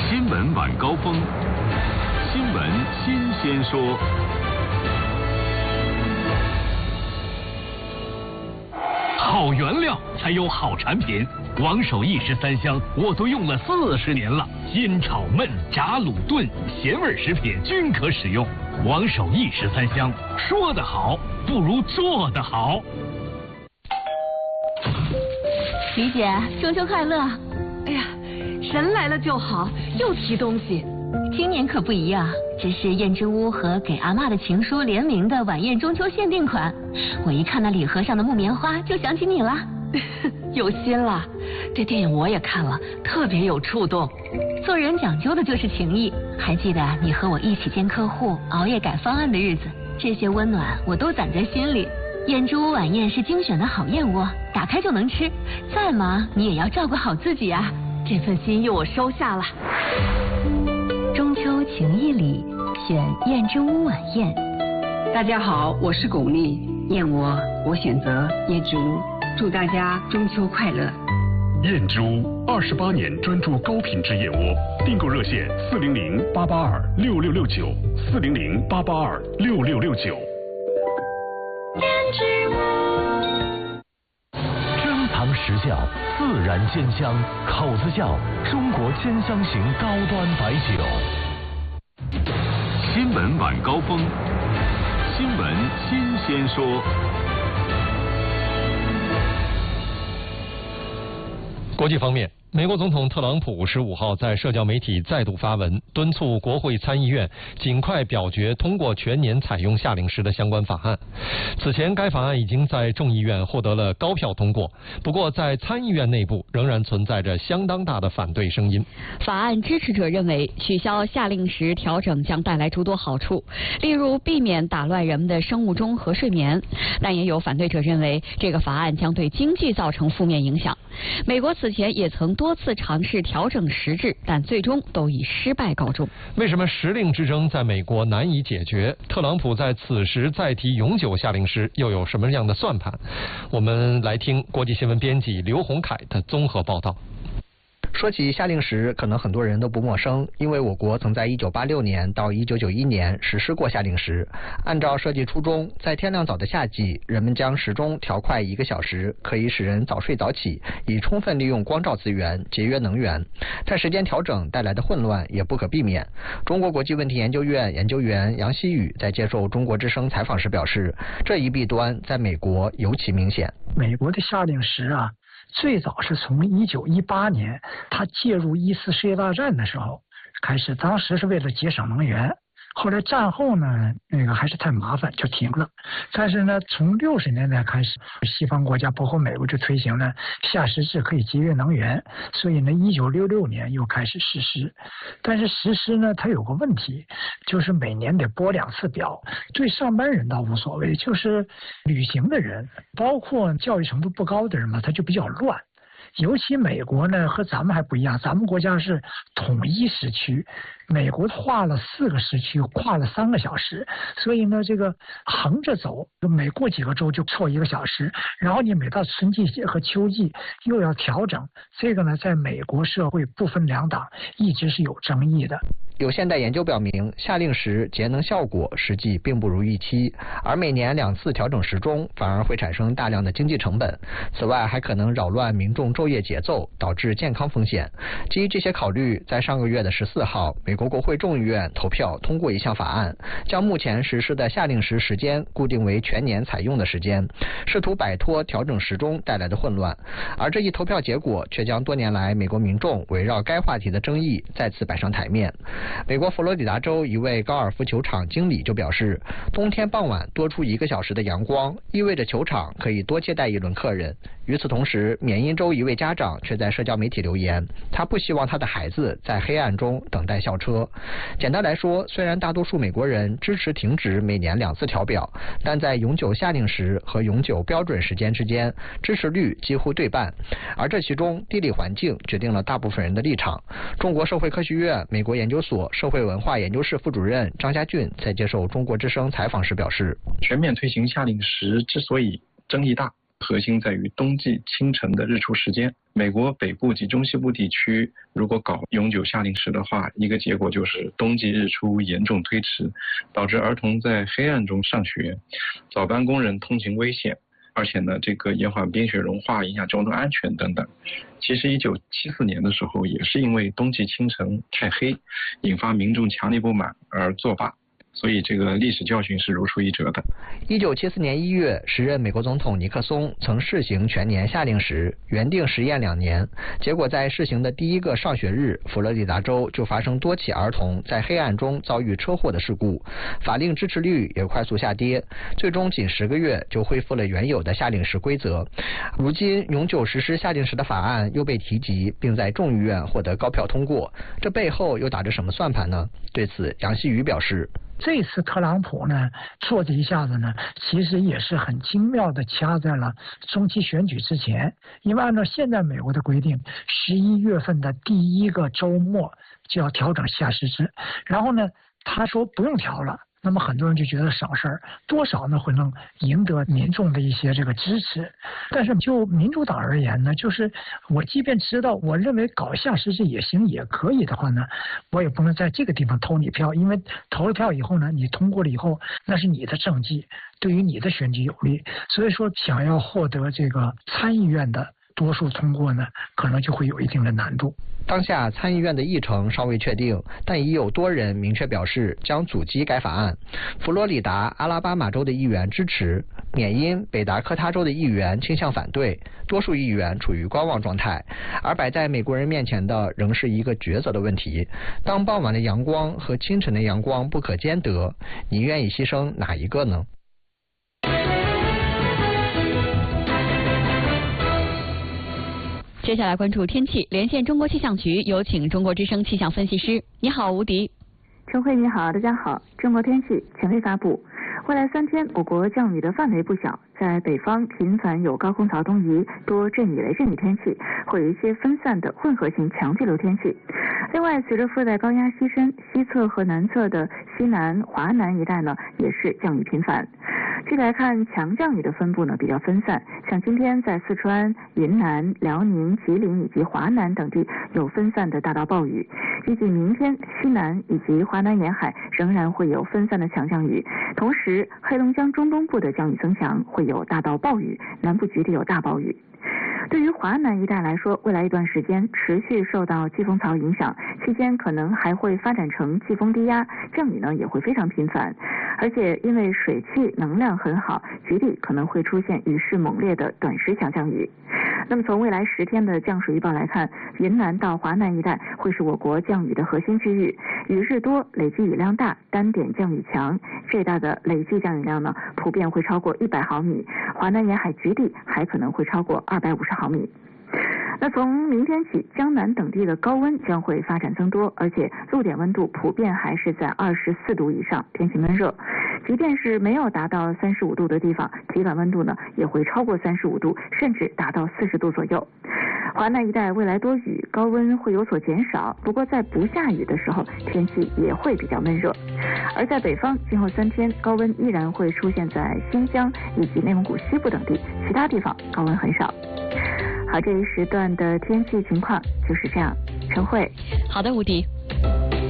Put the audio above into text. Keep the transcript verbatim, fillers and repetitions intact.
新闻晚高峰，新闻新鲜说。好原料才有好产品，王守义十三香我都用了四十年了，煎炒焖炸卤炖咸味食品均可使用。王守义十三香，说得好不如做得好。 李姐，中秋快乐！ 哎呀，人来了就好，又提东西。 今年可不一样，这是燕之屋和给阿嬷的情书联名的晚宴中秋限定款。我一看那礼盒上的木棉花，就想起你了。 有心了，这电影我也看了，特别有触动。 做人讲究的就是情谊。还记得你和我一起见客户、熬夜改方案的日子，这些温暖我都攒在心里。燕之屋晚宴是精选的好燕窝，打开就能吃。再忙你也要照顾好自己啊。 这份心意我收下了。 中秋情谊里，选燕之屋晚宴。 大家好，我是巩俐，燕窝我选择燕之屋，祝大家中秋快乐。 燕之屋二十八年专注高品质燕窝，订购热线四零零八八二六六六九四零零八八二六六六九。 燕之屋， 珍藏时效，自然鲜香，口子窖中国鲜香型高端白酒。 新闻晚高峰，新闻新鲜说。 国际方面，美国总统特朗普十五号在社交媒体再度发文，敦促国会参议院尽快表决通过全年采用夏令时的相关法案。此前，该法案已经在众议院获得了高票通过，不过在参议院内部仍然存在着相当大的反对声音。 法案支持者认为，取消夏令时调整将带来诸多好处，例如避免打乱人们的生物钟和睡眠，但也有反对者认为，这个法案将对经济造成负面影响。美国此前也曾多次尝试调整时制，但最终都以失败告终。 为什么时令之争在美国难以解决？特朗普在此时再提永久夏令时，又有什么样的算盘？我们来听国际新闻编辑刘洪凯的综合报道。 说起夏令时，可能很多人都不陌生，因为我国曾在一九八六年到一九九一年实施过夏令时。按照设计初衷，在天亮早的夏季，人们将时钟调快一个小时，可以使人早睡早起，以充分利用光照资源，节约能源。但时间调整带来的混乱也不可避免。中国国际问题研究院研究员杨希宇在接受中国之声采访时表示，这一弊端在美国尤其明显。 美国的夏令时啊，最早是从一九一八年他介入一次世界大战的时候开始，当时是为了节省能源。后来战后呢，那个还是太麻烦，就停了。但是呢，从六十年代开始，西方国家包括美国就推行了夏时制，可以节约能源，所以呢，一九六六年又开始实施。但是实施呢，它有个问题，就是每年得拨两次表。对上班人倒无所谓，就是旅行的人，包括教育程度不高的人嘛，他就比较乱。尤其美国呢和咱们还不一样，咱们国家是统一时区，美国划了四个时区，跨了三个小时，所以呢这个横着走，每过几个周就错一个小时，然后你每到春季和秋季又要调整，这个呢在美国社会不分两党一直是有争议的。 有现代研究表明，夏令时节能效果实际并不如预期，而每年两次调整时钟反而会产生大量的经济成本。此外，还可能扰乱民众昼夜节奏，导致健康风险。基于这些考虑，在上个月的十四号，美国国会众议院投票通过一项法案，将目前实施的夏令时时间固定为全年采用的时间，试图摆脱调整时钟带来的混乱。而这一投票结果却将多年来美国民众围绕该话题的争议再次摆上台面。美国佛罗里达州一位高尔夫球场经理就表示，冬天傍晚多出一个小时的阳光，意味着球场可以多接待一轮客人。与此同时，缅因州一位家长却在社交媒体留言，他不希望他的孩子在黑暗中等待校车。简单来说，虽然大多数美国人支持停止每年两次调表，但在永久夏令时和永久标准时间之间，支持率几乎对半。而这其中，地理环境决定了大部分人的立场。中国社会科学院美国研究所社会文化研究室副主任张家俊在接受中国之声采访时表示， 全面推行夏令时之所以争议大， 核心在于冬季清晨的日出时间。美国北部及中西部地区如果搞永久夏令时的话，一个结果就是冬季日出严重推迟，导致儿童在黑暗中上学，早班工人通勤危险，而且呢，这个延缓冰雪融化，影响交通安全等等。其实一九七四年的时候，也是因为冬季清晨太黑，引发民众强烈不满而作罢。所以这个历史教训是如出一辙的。 一九七四年一月，时任美国总统尼克松曾试行全年夏令时，原定实验两年，结果在试行的第一个上学日，佛罗里达州就发生多起儿童在黑暗中遭遇车祸的事故，法令支持率也快速下跌，最终仅十个月就恢复了原有的夏令时规则。如今永久实施夏令时的法案又被提及，并在众议院获得高票通过，这背后又打着什么算盘呢？对此，杨希宇表示， 这次特朗普呢做这一下子呢，其实也是很精妙的掐在了中期选举之前，因为按照现在美国的规定，十一月份的第一个周末就要调整夏时制，然后呢，他说不用调了。那么很多人就觉得省事儿，多少呢会能赢得民众的一些这个支持。但是就民主党而言呢，就是我即便知道我认为搞夏时制也行也可以的话呢，我也不能在这个地方投你票，因为投了票以后呢，你通过了以后，那是你的政绩，对于你的选举有利。所以说，想要获得这个参议院的多数通过呢，可能就会有一定的难度。 当下参议院的议程尚未确定，但已有多人明确表示将阻击该法案。佛罗里达、阿拉巴马州的议员支持，缅因、北达科他州的议员倾向反对，多数议员处于观望状态。而摆在美国人面前的仍是一个抉择的问题：当傍晚的阳光和清晨的阳光不可兼得，你愿意牺牲哪一个呢？ 接下来关注天气，连线中国气象局，有请中国之声气象分析师。你好，吴迪。 陈慧你好，大家好。中国天气权威发布，未来三天我国降雨的范围不小，在北方频繁有高空槽东移，多阵雨雷阵雨天气，会有一些分散的混合型强对流天气。另外，随着副热带高压西伸，西侧和南侧的西南、华南一带呢，也是降雨频繁。具体来看，强降雨的分布呢比较分散，像今天在四川、云南、辽宁、吉林以及华南等地有分散的大到暴雨。预计明天西南以及华南沿海仍然会有分散的强降雨，同时黑龙江中东部的降雨增强，会有大到暴雨，南部局地有大暴雨。对于华南一带来说，未来一段时间持续受到季风槽影响，期间可能还会发展成季风低压，降雨呢也会非常频繁，而且因为水汽能量很好，局地可能会出现雨势猛烈的短时强降雨。那么从未来十天的降水预报来看，云南到华南一带会是我国降雨的核心区域，雨势多，累计雨量大，单点降雨强，最大的累计降雨量呢普遍会超过一百毫米，华南沿海局地还可能会超过二百五十毫米。那从明天起，江南等地的高温将会发展增多，而且陆点温度普遍还是在二十四度以上，天气闷热。即便是没有达到三十五度的地方，体感温度呢也会超过三十五度，甚至达到四十度左右。华南一带未来多雨，高温会有所减少，不过在不下雨的时候，天气也会比较闷热。而在北方，今后三天高温依然会出现在新疆以及内蒙古西部等地，其他地方高温很少。好，这一时段的天气情况就是这样。陈慧， 好的，吴迪。